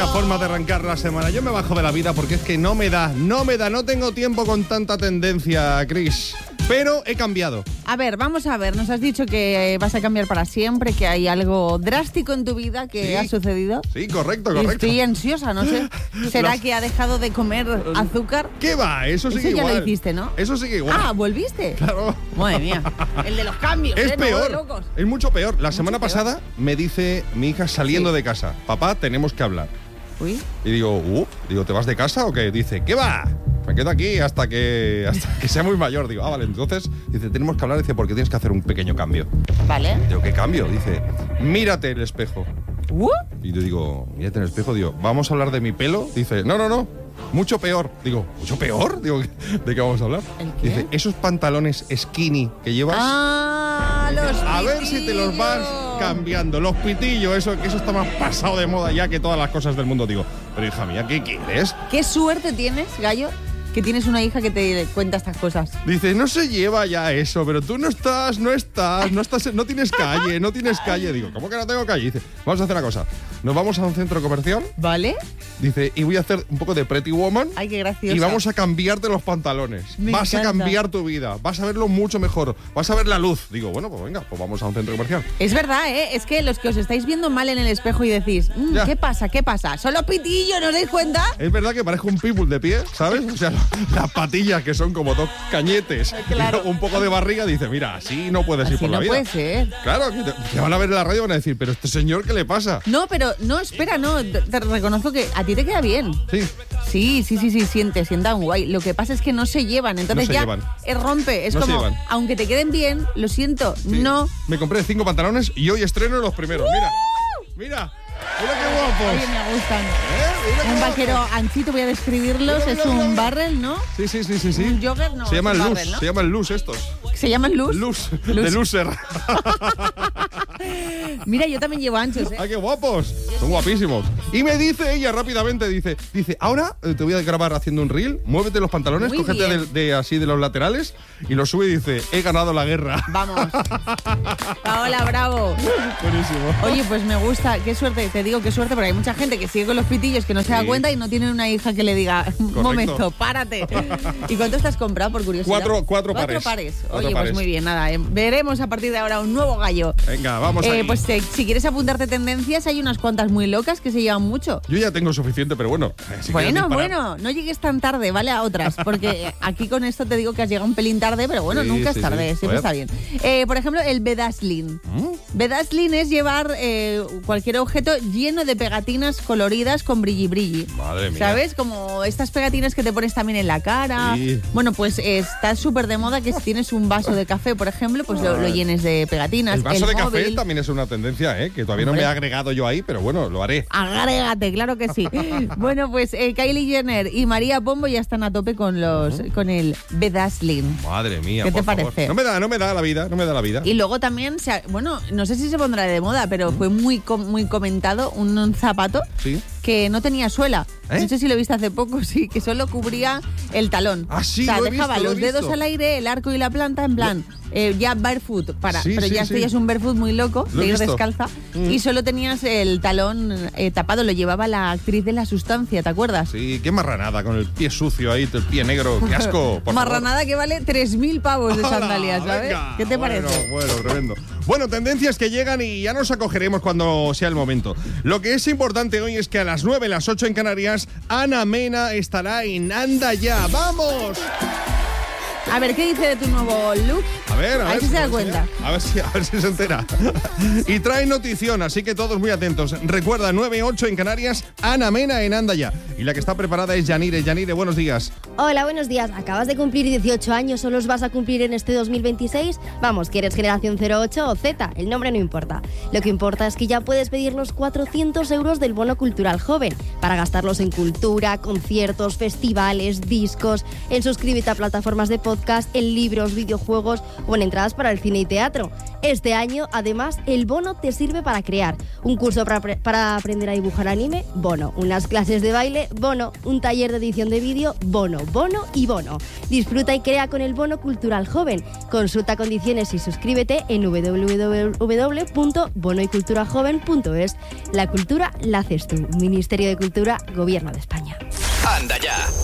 forma de arrancar la semana. Yo me bajo de la vida porque es que no tengo tiempo con tanta tendencia, Chris. Pero he cambiado. A ver, vamos a ver. Nos has dicho que vas a cambiar para siempre, que hay algo drástico en tu vida que ha sucedido. Sí, correcto. Estoy ansiosa, no sé. ¿Será que ha dejado de comer azúcar? ¿Qué va? Eso sigue igual. Eso ya lo hiciste, ¿no? Eso sigue igual. Ah, ¿volviste? Claro. Madre mía. El de los cambios, es peor. No, de locos. Es mucho peor. La semana pasada me dice mi hija saliendo de casa: papá, tenemos que hablar. Uy. Y digo, ¿te vas de casa o qué? Dice, ¿qué va? Me quedo aquí hasta que sea muy mayor. Digo, vale, entonces, dice, tenemos que hablar, dice, porque tienes que hacer un pequeño cambio. Vale. Digo, ¿qué cambio? Dice, mírate en el espejo. Y yo digo, mírate en el espejo, digo, ¿vamos a hablar de mi pelo? Dice, no, mucho peor. Digo, ¿mucho peor? Digo, ¿de qué vamos a hablar? ¿El qué? Dice, esos pantalones skinny que llevas. Ah, los pitillos. A ver si te los vas cambiando. Los pitillos, eso está más pasado de moda ya que todas las cosas del mundo. Digo, pero hija mía, ¿qué quieres? ¿Qué suerte tienes, Gallo, que tienes una hija que te cuenta estas cosas? Dice, no se lleva ya eso, pero tú no tienes calle. Digo, ¿cómo que no tengo calle? Dice, vamos a hacer una cosa. Nos vamos a un centro comercial. ¿Vale? Dice, y voy a hacer un poco de Pretty Woman. Ay, qué graciosa. Y vamos a cambiarte los pantalones. Vas a cambiar tu vida. Vas a verlo mucho mejor. Vas a ver la luz. Digo, bueno, pues venga, pues vamos a un centro comercial. Es verdad, ¿eh? Es que los que os estáis viendo mal en el espejo y decís, ¿qué pasa? ¿Solo pitillo? ¿No os dais cuenta? Es verdad que parezco un pitbull de pie, ¿sabes? O sea, las patillas que son como dos cañetes. Claro. Y un poco de barriga, dice, mira, así no puedes ir por la vida. Así no puede ser. Claro, que te van a ver en la radio y van a decir, pero este señor, ¿qué le pasa? No, pero no, espera, no. Te reconozco que a ti te queda bien. Sí. Sí, sienta un guay. Lo que pasa es que no se llevan, entonces no se ya llevan. Rompe. Es no como, se llevan. Aunque te queden bien, lo siento, no. Me compré 5 pantalones y hoy estreno los primeros. Mira qué guapos. Oye, me gustan. Un vaquero anchito, voy a describirlos. Es un barrel, ¿no? Sí. Un jogger, no. Se llaman luz, barrel, ¿no? se llaman luz estos. ¿Se llaman luz? Luz. De loser. Mira, yo también llevo anchos, ¿eh? ¡Ay, qué guapos! Son guapísimos. Y me dice ella rápidamente, dice, ahora te voy a grabar haciendo un reel, muévete los pantalones, Muy cógete bien. así de los laterales y lo sube y dice, he ganado la guerra. Vamos. Paola, bravo. Buenísimo. Oye, pues me gusta, qué suerte, te digo qué suerte, porque hay mucha gente que sigue con los pitillos que no se da cuenta y no tienen una hija que le diga, un momento, párate. ¿Y cuántos te has comprado, por curiosidad? Cuatro pares. Oye, pues muy bien, nada, veremos a partir de ahora un nuevo gallo. Venga, vamos ahí. Pues si quieres apuntarte tendencias, hay unas cuantas muy locas que se llevan mucho. Yo ya tengo suficiente, pero bueno. Bueno, no llegues tan tarde, ¿vale? A otras, porque aquí con esto te digo que has llegado un pelín tarde, pero bueno, nunca es tarde, siempre está bien. Por ejemplo, el bedazzling. Bedazzling es llevar cualquier objeto lleno de pegatinas coloridas con brilli. Madre mía. ¿Sabes? Como estas pegatinas que te pones también en la cara. Sí. Bueno, pues está súper de moda que si tienes un vaso de café, por ejemplo, pues lo llenes de pegatinas. El vaso de móvil. Café también es una tendencia, que todavía no me he agregado yo ahí, pero bueno, lo haré. Agrégate, claro que sí. Bueno, pues Kylie Jenner y María Pombo ya están a tope con el bedazzling. Madre mía, ¿Qué te por favor. parece? No me da la vida. Y luego también, no sé si se pondrá de moda, pero fue muy comentado un zapato que no tenía suela. No sé si lo viste hace poco, sí, que solo cubría el talón. Ah, sí, o sea, lo he dejaba visto, los dedos al aire, el arco y la planta en plan, ya barefoot, pero ya es un barefoot muy loco, de ir descalza, y solo tenías el talón tapado, lo llevaba la actriz de La Sustancia, ¿te acuerdas? Sí, qué marranada, con el pie sucio ahí, el pie negro, qué asco. Marranada que vale 3.000 pavos de sandalias, ¿sabes? Venga, ¿Qué te parece? Bueno, tremendo. Bueno, tendencias que llegan y ya nos acogeremos cuando sea el momento. Lo que es importante hoy es que a las 9, las 8 en Canarias, Ana Mena estará en Anda Ya. ¡Vamos! A ver, ¿qué dice de tu nuevo look? A ver si se da cuenta. A ver si se entera. Y trae notición, así que todos muy atentos. Recuerda, 9-8 en Canarias, Ana Mena en Anda Ya. Y la que está preparada es Yanire. Yanire, buenos días. Hola, buenos días. ¿Acabas de cumplir 18 años o los vas a cumplir en este 2026? Vamos, que eres generación 08 o Z, el nombre no importa. Lo que importa es que ya puedes pedir los 400 euros del bono cultural joven para gastarlos en cultura, conciertos, festivales, discos, en suscríbete a plataformas de podcast, en libros, videojuegos o en entradas para el cine y teatro. Este año, además, el bono te sirve para crear un curso para aprender a dibujar anime, bono, unas clases de baile, bono, un taller de edición de vídeo, bono, bono y bono. Disfruta y crea con el bono cultural joven. Consulta condiciones y suscríbete en www.bonoyculturajoven.es. La cultura la haces tú. Ministerio de Cultura, Gobierno de España. Anda ya.